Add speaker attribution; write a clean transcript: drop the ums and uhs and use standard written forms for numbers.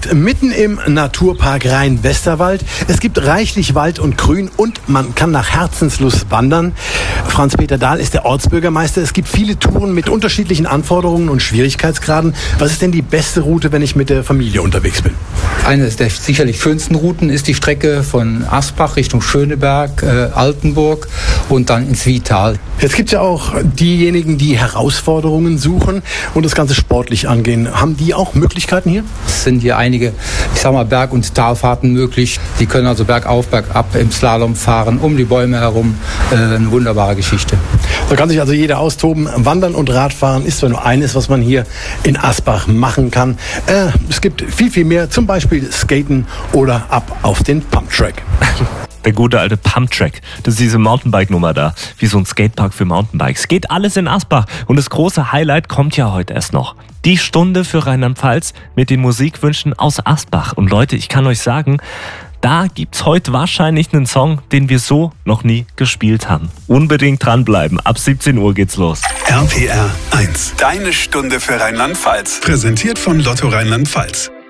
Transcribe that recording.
Speaker 1: liegt mitten im Naturpark Rhein-Westerwald. Es gibt reichlich Wald und Grün und man kann nach Herzenslust wandern. Franz-Peter Dahl ist der Ortsbürgermeister. Es gibt viele Touren mit unterschiedlichen Anforderungen und Schwierigkeitsgraden. Was ist denn die beste Route, wenn ich mit der Familie unterwegs bin?
Speaker 2: Eine der sicherlich schönsten Routen ist die Strecke von Asbach Richtung Schöneberg, Altenburg und dann ins Vital.
Speaker 1: Jetzt gibt es ja auch diejenigen, die Herausforderungen suchen und das Ganze sportlich angehen. Haben die auch Möglichkeiten hier?
Speaker 2: Es sind hier einige, Berg- und Talfahrten möglich. Die können also bergauf, bergab im Slalom fahren, um die Bäume herum. Eine wunderbare Geschichte.
Speaker 1: Da kann sich also jeder austoben. Wandern und Radfahren ist zwar nur eines, was man hier in Asbach machen kann. Es gibt viel, viel mehr, zum Beispiel Skaten oder ab auf den Pumptrack.
Speaker 3: Der gute alte Pumptrack, das ist diese Mountainbike-Nummer da, wie so ein Skatepark für Mountainbikes. Geht alles in Asbach und das große Highlight kommt ja heute erst noch. Die Stunde für Rheinland-Pfalz mit den Musikwünschen aus Asbach. Und Leute, ich kann euch sagen, da gibt's heute wahrscheinlich einen Song, den wir so noch nie gespielt haben. Unbedingt dranbleiben, ab 17 Uhr geht's los.
Speaker 4: RPR 1, deine Stunde für Rheinland-Pfalz. Präsentiert von Lotto Rheinland-Pfalz.